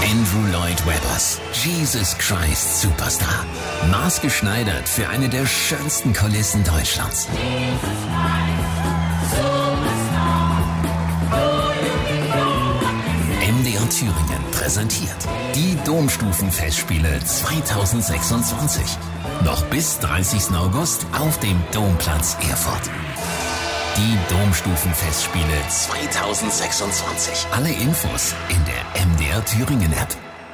Andrew Lloyd Webbers Jesus Christ Superstar. Maßgeschneidert für eine der schönsten Kulissen Deutschlands. MDR Thüringen präsentiert die Domstufenfestspiele 2026. Noch bis 30. August auf dem Domplatz Erfurt. Die Domstufenfestspiele 2026. Alle Infos in der MDR Thüringen App.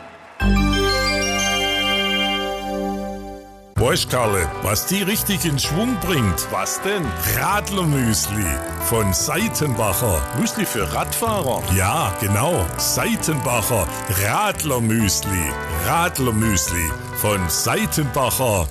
Weißt Karle, was die richtig in Schwung bringt? Was denn? Radlermüsli von Seitenbacher. Müsli für Radfahrer? Ja, genau. Seitenbacher Radlermüsli. Radlermüsli von Seitenbacher.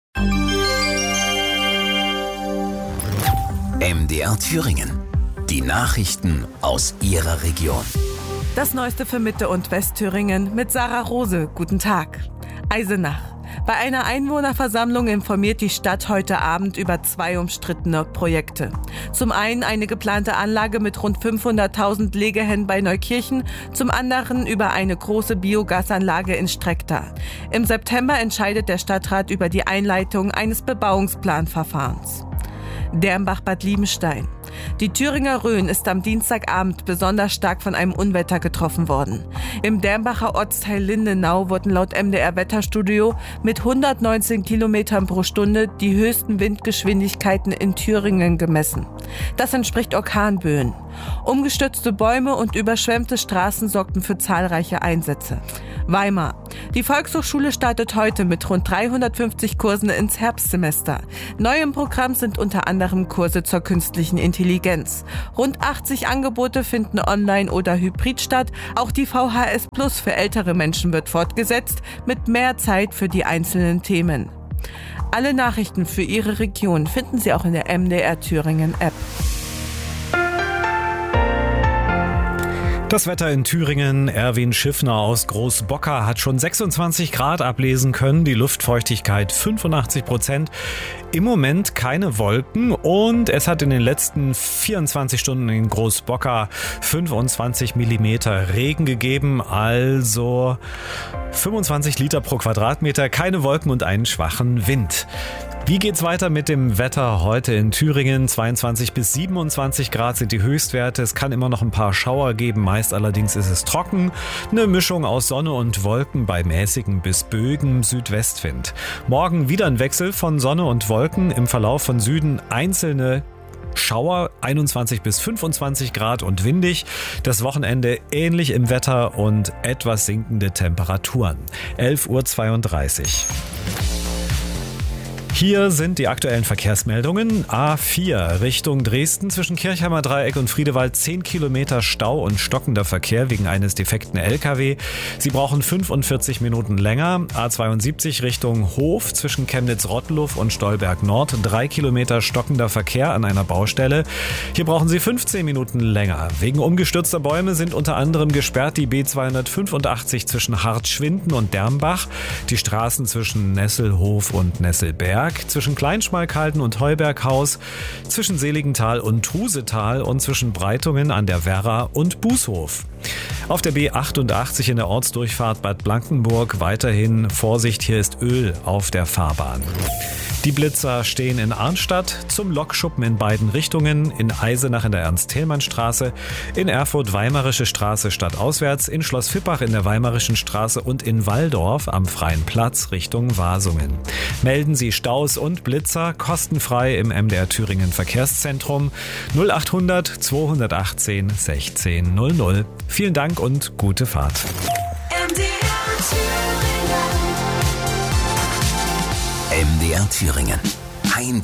MDR Thüringen. Die Nachrichten aus Ihrer Region. Das Neueste für Mitte- und Westthüringen mit Sarah Rose. Guten Tag. Eisenach. Bei einer Einwohnerversammlung informiert die Stadt heute Abend über 2 umstrittene Projekte. Zum einen eine geplante Anlage mit rund 500.000 Legehennen bei Neukirchen, zum anderen über eine große Biogasanlage in Streckta. Im September entscheidet der Stadtrat über die Einleitung eines Bebauungsplanverfahrens. Dermbach-Bad Liebenstein. Die Thüringer Rhön ist am Dienstagabend besonders stark von einem Unwetter getroffen worden. Im Dermbacher Ortsteil Lindenau wurden laut MDR Wetterstudio mit 119 Kilometern pro Stunde die höchsten Windgeschwindigkeiten in Thüringen gemessen. Das entspricht Orkanböen. Umgestürzte Bäume und überschwemmte Straßen sorgten für zahlreiche Einsätze. Weimar. Die Volkshochschule startet heute mit rund 350 Kursen ins Herbstsemester. Neu im Programm sind unter anderem Kurse zur künstlichen Intelligenz. Rund 80 Angebote finden online oder hybrid statt. Auch die VHS Plus für ältere Menschen wird fortgesetzt, mit mehr Zeit für die einzelnen Themen. Alle Nachrichten für Ihre Region finden Sie auch in der MDR Thüringen App. Das Wetter in Thüringen. Erwin Schiffner aus Großbocker hat schon 26 Grad ablesen können, die Luftfeuchtigkeit 85%. Im Moment keine Wolken und es hat in den letzten 24 Stunden in Großbocker 25 Millimeter Regen gegeben, also 25 Liter pro Quadratmeter, keine Wolken und einen schwachen Wind. Wie geht's weiter mit dem Wetter heute in Thüringen? 22 bis 27 Grad sind die Höchstwerte. Es kann immer noch ein paar Schauer geben. Meist allerdings ist es trocken. Eine Mischung aus Sonne und Wolken bei mäßigem bis böigem Südwestwind. Morgen wieder ein Wechsel von Sonne und Wolken. Im Verlauf von Süden einzelne Schauer, 21 bis 25 Grad und windig. Das Wochenende ähnlich im Wetter und etwas sinkende Temperaturen. 11:32 Uhr. Hier sind die aktuellen Verkehrsmeldungen. A4 Richtung Dresden zwischen Kirchheimer Dreieck und Friedewald 10 Kilometer Stau und stockender Verkehr wegen eines defekten LKW. Sie brauchen 45 Minuten länger. A72 Richtung Hof zwischen Chemnitz-Rotteluff und Stolberg Nord 3 Kilometer stockender Verkehr an einer Baustelle. Hier brauchen Sie 15 Minuten länger. Wegen umgestürzter Bäume sind unter anderem gesperrt die B285 zwischen Hartschwinden und Dermbach, die Straßen zwischen Nesselhof und Nesselberg, zwischen Kleinschmalkalden und Heuberghaus, zwischen Seligenthal und Trusetal und zwischen Breitungen an der Werra und Bußhof. Auf der B88 in der Ortsdurchfahrt Bad Blankenburg weiterhin Vorsicht, hier ist Öl auf der Fahrbahn. Die Blitzer stehen in Arnstadt, zum Lokschuppen in beiden Richtungen, in Eisenach in der Ernst-Thälmann-Straße, in Erfurt Weimarische Straße stadtauswärts, in Schloss Vippach in der Weimarischen Straße und in Walldorf am Freien Platz Richtung Wasungen. Melden Sie Staus und Blitzer kostenfrei im MDR Thüringen Verkehrszentrum 0800 218 16 00. Vielen Dank und gute Fahrt. MDR Thüringen.